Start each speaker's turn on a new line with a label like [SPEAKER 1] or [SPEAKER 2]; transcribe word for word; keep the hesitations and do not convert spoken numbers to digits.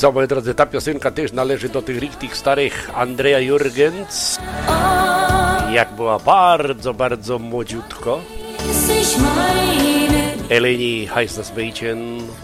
[SPEAKER 1] Co, moi drodzy, ta piosenka też należy do tych richtig starych Andrea Jürgens. Jak była bardzo, bardzo młodziutko. Eleni heißt das Mädchen.